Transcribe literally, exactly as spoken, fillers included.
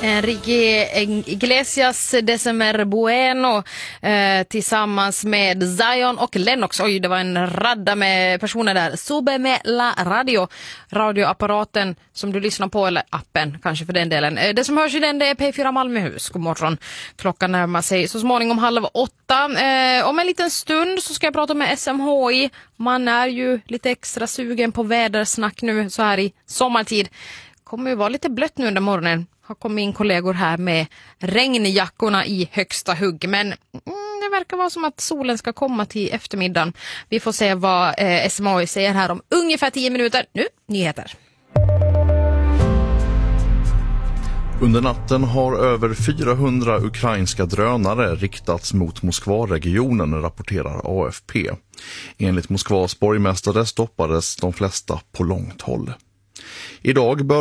Enrique Iglesias, December Bueno eh, tillsammans med Zion och Lennox. Oj, det var en radda med personer där. Sube med la radio, radioapparaten som du lyssnar på, eller appen kanske för den delen. Eh, det som hörs i den, det är P fyra Malmöhus. God morgon. Klockan närmar sig så småningom halv åtta. Eh, om en liten stund så ska jag prata med S M H I. Man är ju lite extra sugen på vädersnack nu så här i sommartid. Kommer ju vara lite blött nu under morgonen. Har kommit in kollegor här med regnjackorna i högsta hugg. Men mm, det verkar vara som att solen ska komma till eftermiddagen. Vi får se vad eh, S M H I säger här om ungefär tio minuter. Nu, nyheter. Under natten har över fyrahundra ukrainska drönare riktats mot Moskvaregionen, rapporterar A F P. Enligt Moskvas borgmästare stoppades de flesta på långt håll. Idag bör